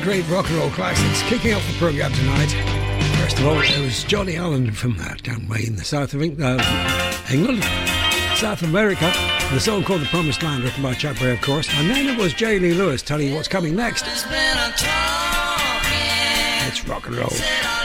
great rock and roll classics kicking off the programme tonight. First of all, there was Johnny Allen from down way in the south of England, South America. The song called The Promised Land, written by Chuck Berry, of course. And then it was Jerry Lee Lewis telling you what's coming next. It's rock and roll.